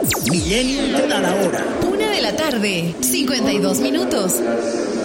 Millennium a la hora. 1 de la tarde, 52 minutos.